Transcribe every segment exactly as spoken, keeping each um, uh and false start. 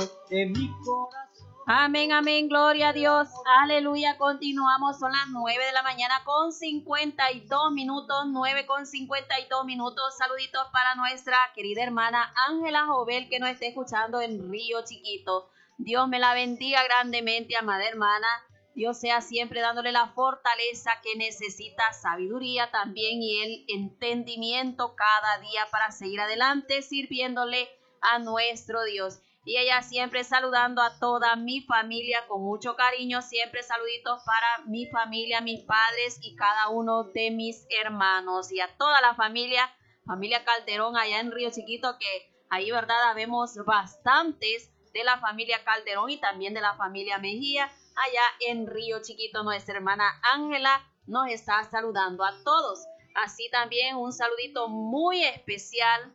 en mi corazón. Amén, amén, gloria a Dios, aleluya. Continuamos, son las nueve de la mañana con cincuenta y dos minutos, nueve con cincuenta y dos minutos. Saluditos para nuestra querida hermana Ángela Jovel, que nos está escuchando en Río Chiquito. Dios me la bendiga grandemente, amada hermana. Dios sea siempre dándole la fortaleza que necesita, sabiduría también y el entendimiento cada día para seguir adelante sirviéndole a nuestro Dios. Y ella siempre saludando a toda mi familia con mucho cariño, siempre saluditos para mi familia, mis padres y cada uno de mis hermanos y a toda la familia, familia Calderón allá en Río Chiquito, que ahí, verdad, vemos bastantes de la familia Calderón y también de la familia Mejía, allá en Río Chiquito. Nuestra hermana Ángela nos está saludando a todos. Así también un saludito muy especial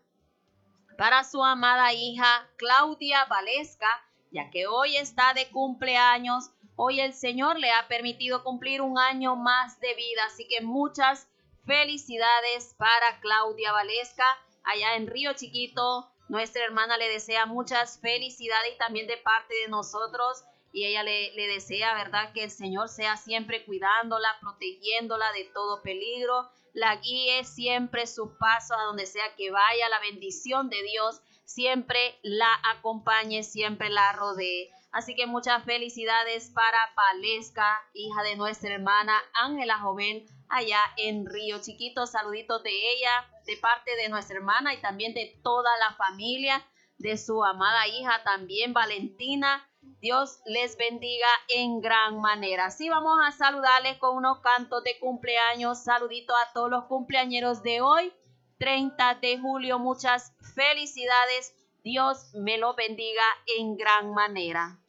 para su amada hija Claudia Valesca, ya que hoy está de cumpleaños. Hoy el Señor le ha permitido cumplir un año más de vida, así que muchas felicidades para Claudia Valesca allá en Río Chiquito. Nuestra hermana le desea muchas felicidades y también de parte de nosotros, y ella le, le desea, ¿verdad?, que el Señor sea siempre cuidándola, protegiéndola de todo peligro, la guíe siempre sus pasos a donde sea que vaya, la bendición de Dios siempre la acompañe, siempre la rodee. Así que muchas felicidades para Valesca, hija de nuestra hermana Ángela Joven, allá en Río Chiquito. Saluditos de ella, de parte de nuestra hermana y también de toda la familia, de su amada hija también, Valentina. Dios les bendiga en gran manera. Así vamos a saludarles con unos cantos de cumpleaños. Saludito a todos los cumpleañeros de hoy, treinta de julio. Muchas felicidades. Dios me los bendiga en gran manera.